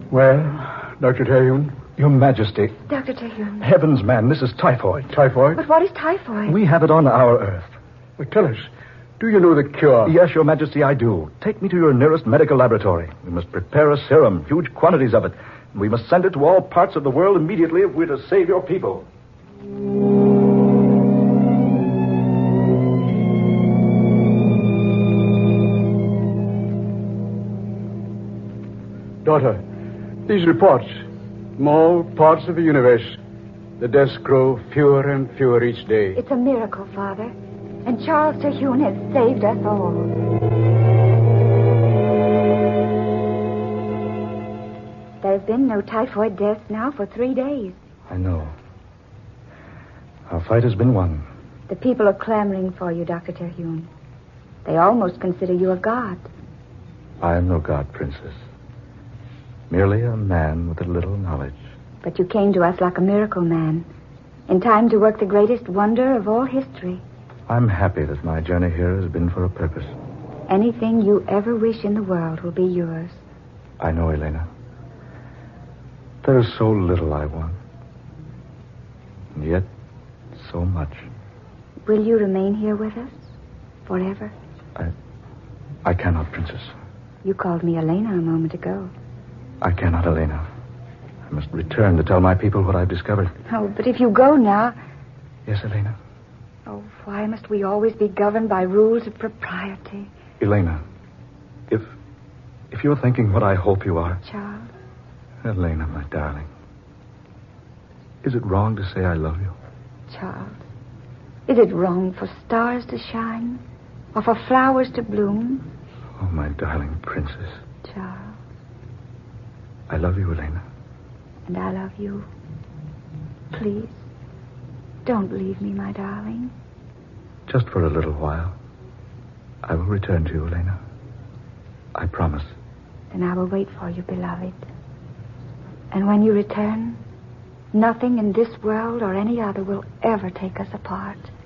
Well, Dr. Terhune? Your Majesty. Dr. Terhune. Heavens, man, this is typhoid. Typhoid? But what is typhoid? We have it on our Earth. Well, tell us, do you know the cure? Yes, Your Majesty, I do. Take me to your nearest medical laboratory. We must prepare a serum, huge quantities of it. We must send it to all parts of the world immediately if we're to save your people. Daughter, these reports, from all parts of the universe, the deaths grow fewer and fewer each day. It's a miracle, Father. And Charles Terhune has saved us all. There have been no typhoid deaths now for 3 days. I know. Our fight has been won. The people are clamoring for you, Dr. Terhune. They almost consider you a god. I am no god, Princess. Merely a man with a little knowledge. But you came to us like a miracle man, in time to work the greatest wonder of all history. I'm happy that my journey here has been for a purpose. Anything you ever wish in the world will be yours. I know, Elena. There is so little I want. And yet, so much. Will you remain here with us? Forever? I cannot, Princess. You called me Elena a moment ago. I cannot, Elena. I must return to tell my people what I've discovered. Oh, but if you go now... Yes, Elena? Oh, why must we always be governed by rules of propriety? Elena, if you're thinking what I hope you are... Charles? Elena, my darling. Is it wrong to say I love you? Charles, is it wrong for stars to shine? Or for flowers to bloom? Oh, my darling princess. Charles. I love you, Elena. And I love you. Please, don't leave me, my darling. Just for a little while. I will return to you, Elena. I promise. Then I will wait for you, beloved. And when you return, nothing in this world or any other will ever take us apart.